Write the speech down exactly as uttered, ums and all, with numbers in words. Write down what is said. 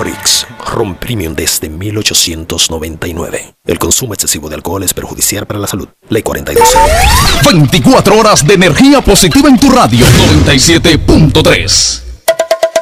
Arix, ron premium desde mil ochocientos noventa y nueve. El consumo excesivo de alcohol es perjudicial para la salud. Ley cuarenta y dos. veinticuatro horas de energía positiva en tu radio. noventa y siete punto tres.